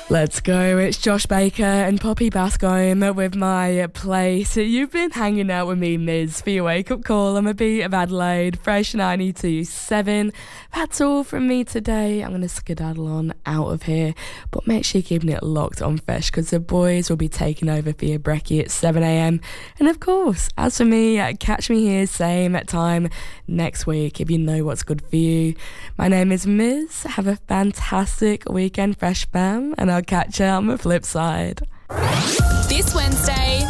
Let's go. It's Josh Baker and Poppy Bascombe with My Place. You've been hanging out with me, Miz, for your wake-up call on the beat of Adelaide, Fresh 92.7. That's all from me today. I'm going to skedaddle on out of here, but make sure you're keeping it locked on Fresh because the boys will be taking over for your brekkie at 7am. And of course, as for me, catch me here same time next week if you know what's good for you. My name is Miz. Have a fantastic weekend, Fresh fam, and I'll catch you on the flip side. This Wednesday,